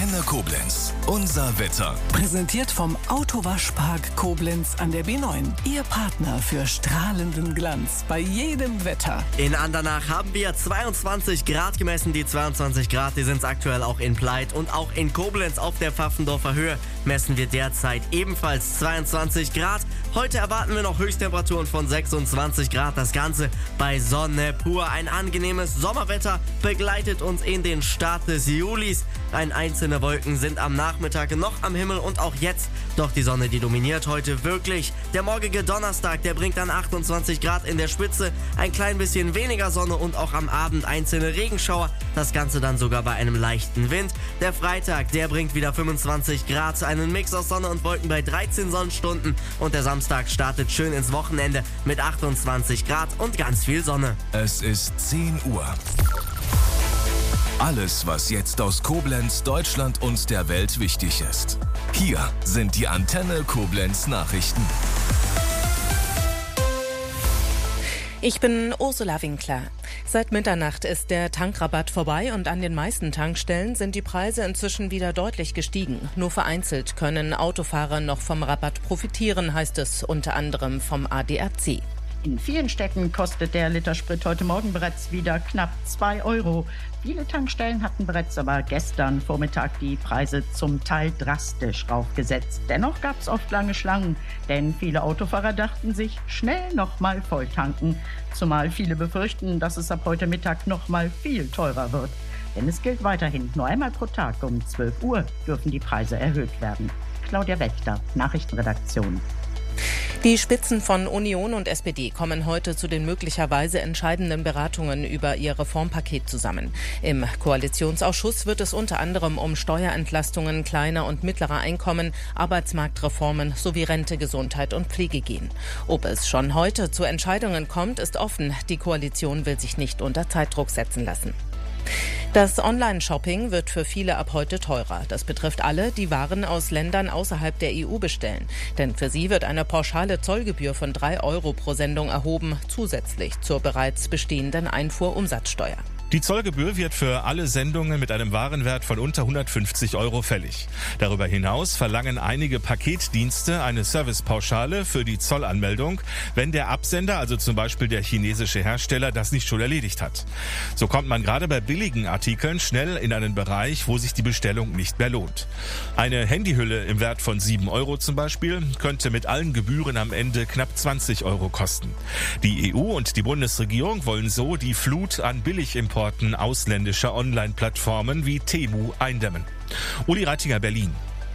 Antenne Koblenz. Unser Wetter. Präsentiert vom Autowaschpark Koblenz an der B9. Ihr Partner für strahlenden Glanz bei jedem Wetter. In Andernach haben wir 22 Grad gemessen. Die 22 Grad, die sind es aktuell auch in Pleit. Und auch in Koblenz auf der Pfaffendorfer Höhe messen wir derzeit ebenfalls 22 Grad. Heute erwarten wir noch Höchsttemperaturen von 26 Grad. Das Ganze bei Sonne pur. Ein angenehmes Sommerwetter begleitet uns in den Start des Julis. Einzelne Wolken sind am Nachmittag noch am Himmel und auch jetzt. Doch die Sonne, die dominiert heute wirklich. Der morgige Donnerstag, der bringt dann 28 Grad in der Spitze. Ein klein bisschen weniger Sonne und auch am Abend einzelne Regenschauer. Das Ganze dann sogar bei einem leichten Wind. Der Freitag, der bringt wieder 25 Grad. Einen Mix aus Sonne und Wolken bei 13 Sonnenstunden. Und der Samstag startet schön ins Wochenende mit 28 Grad und ganz viel Sonne. Es ist 10 Uhr. Alles, was jetzt aus Koblenz, Deutschland und der Welt wichtig ist. Hier sind die Antenne Koblenz Nachrichten. Ich bin Ursula Winkler. Seit Mitternacht ist der Tankrabatt vorbei und an den meisten Tankstellen sind die Preise inzwischen wieder deutlich gestiegen. Nur vereinzelt können Autofahrer noch vom Rabatt profitieren, heißt es unter anderem vom ADAC. In vielen Städten kostet der Liter Sprit heute Morgen bereits wieder knapp 2 Euro. Viele Tankstellen hatten bereits aber gestern Vormittag die Preise zum Teil drastisch raufgesetzt. Dennoch gab es oft lange Schlangen, denn viele Autofahrer dachten sich, schnell nochmal voll tanken. Zumal viele befürchten, dass es ab heute Mittag nochmal viel teurer wird. Denn es gilt weiterhin, nur einmal pro Tag um 12 Uhr dürfen die Preise erhöht werden. Claudia Wächter, Nachrichtenredaktion. Die Spitzen von Union und SPD kommen heute zu den möglicherweise entscheidenden Beratungen über ihr Reformpaket zusammen. Im Koalitionsausschuss wird es unter anderem um Steuerentlastungen kleiner und mittlerer Einkommen, Arbeitsmarktreformen sowie Rente, Gesundheit und Pflege gehen. Ob es schon heute zu Entscheidungen kommt, ist offen. Die Koalition will sich nicht unter Zeitdruck setzen lassen. Das Online-Shopping wird für viele ab heute teurer. Das betrifft alle, die Waren aus Ländern außerhalb der EU bestellen. Denn für sie wird eine pauschale Zollgebühr von 3 Euro pro Sendung erhoben, zusätzlich zur bereits bestehenden Einfuhrumsatzsteuer. Die Zollgebühr wird für alle Sendungen mit einem Warenwert von unter 150 Euro fällig. Darüber hinaus verlangen einige Paketdienste eine Servicepauschale für die Zollanmeldung, wenn der Absender, also zum Beispiel der chinesische Hersteller, das nicht schon erledigt hat. So kommt man gerade bei billigen Artikeln schnell in einen Bereich, wo sich die Bestellung nicht mehr lohnt. Eine Handyhülle im Wert von 7 Euro zum Beispiel könnte mit allen Gebühren am Ende knapp 20 Euro kosten. Die EU und die Bundesregierung wollen so die Flut an Billigimporten ausländischer Online-Plattformen wie Temu eindämmen. Uli Reitinger, Berlin.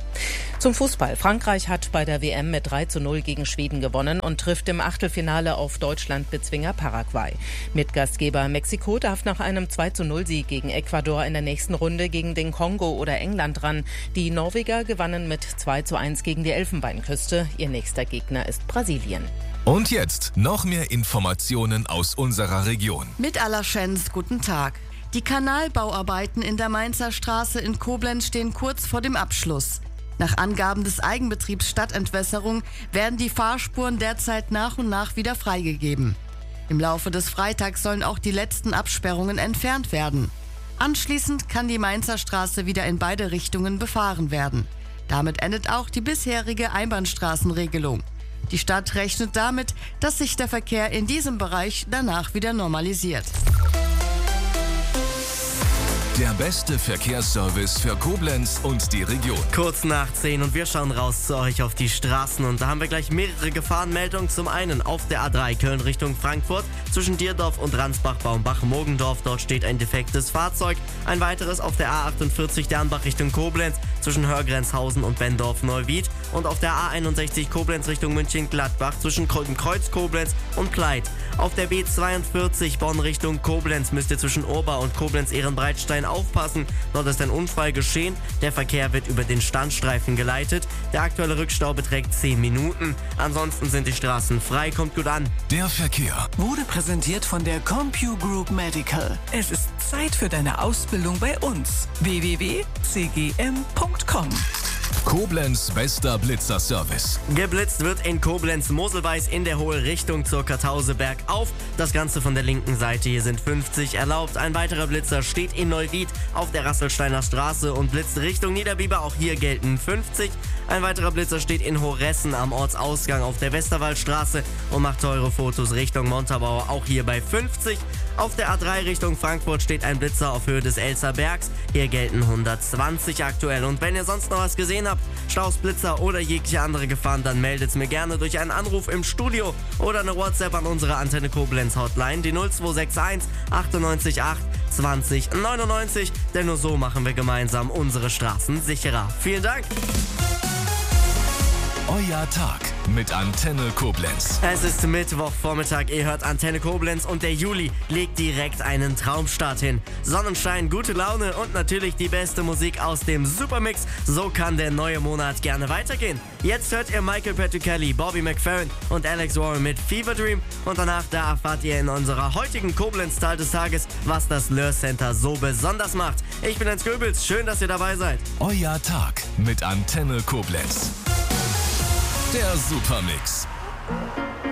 Zum Fußball. Frankreich hat bei der WM mit 3:0 gegen Schweden gewonnen und trifft im Achtelfinale auf Deutschland-Bezwinger Paraguay. Mitgastgeber Mexiko darf nach einem 2:0-Sieg gegen Ecuador in der nächsten Runde gegen den Kongo oder England ran. Die Norweger gewannen mit 2:1 gegen die Elfenbeinküste. Ihr nächster Gegner ist Brasilien. Und jetzt noch mehr Informationen aus unserer Region. Mit aller Schens, guten Tag. Die Kanalbauarbeiten in der Mainzer Straße in Koblenz stehen kurz vor dem Abschluss. Nach Angaben des Eigenbetriebs Stadtentwässerung werden die Fahrspuren derzeit nach und nach wieder freigegeben. Im Laufe des Freitags sollen auch die letzten Absperrungen entfernt werden. Anschließend kann die Mainzer Straße wieder in beide Richtungen befahren werden. Damit endet auch die bisherige Einbahnstraßenregelung. Die Stadt rechnet damit, dass sich der Verkehr in diesem Bereich danach wieder normalisiert. Der beste Verkehrsservice für Koblenz und die Region. Kurz nach 10 und wir schauen raus zu euch auf die Straßen. Und da haben wir gleich mehrere Gefahrenmeldungen. Zum einen auf der A3 Köln Richtung Frankfurt zwischen Dierdorf und Ransbach-Baumbach-Mogendorf. Dort steht ein defektes Fahrzeug. Ein weiteres auf der A48 Dernbach Richtung Koblenz zwischen Hörgrenzhausen und Bendorf-Neuwied. Und auf der A61 Koblenz Richtung München-Gladbach zwischen Kreuz Koblenz und Pleit. Auf der B42 Bonn Richtung Koblenz müsst ihr zwischen Ober- und Koblenz-Ehrenbreitstein aufpassen. Dort ist ein Unfall geschehen. Der Verkehr wird über den Standstreifen geleitet. Der aktuelle Rückstau beträgt 10 Minuten. Ansonsten sind die Straßen frei. Kommt gut an. Der Verkehr Wurde präsentiert von der CompuGroup Medical. Es ist Zeit für deine Ausbildung bei uns. www.cgm.com Koblenz bester Blitzerservice. Geblitzt wird in Koblenz-Moselweiß in der Hohe Richtung zur Kartause bergauf. Das Ganze von der linken Seite. Hier sind 50 erlaubt. Ein weiterer Blitzer steht in Neuwied auf der Rasselsteiner Straße und blitzt Richtung Niederbiber. Auch hier gelten 50. Ein weiterer Blitzer steht in Horessen am Ortsausgang auf der Westerwaldstraße und macht teure Fotos Richtung Montabaur. Auch hier bei 50. Auf der A3 Richtung Frankfurt steht ein Blitzer auf Höhe des Elster Bergs. Hier gelten 120 aktuell. Und wenn ihr sonst noch was gesehen habt, Staus, Blitzer oder jegliche andere Gefahren, dann meldet es mir gerne durch einen Anruf im Studio oder eine WhatsApp an unsere Antenne Koblenz Hotline, die 0261 98 8 20 99. Denn nur so machen wir gemeinsam unsere Straßen sicherer. Vielen Dank. Euer Tag mit Antenne Koblenz. Es ist Mittwochvormittag, ihr hört Antenne Koblenz und der Juli legt direkt einen Traumstart hin. Sonnenschein, gute Laune und natürlich die beste Musik aus dem Supermix. So kann der neue Monat gerne weitergehen. Jetzt hört ihr Michael Petruccelli, Bobby McFerrin und Alex Warren mit Fever Dream. Und danach, da erfahrt ihr in unserer heutigen Koblenz-Teil des Tages, was das Löhr Center so besonders macht. Ich bin Jens Goebbels, schön, dass ihr dabei seid. Euer Tag mit Antenne Koblenz. Der Supermix.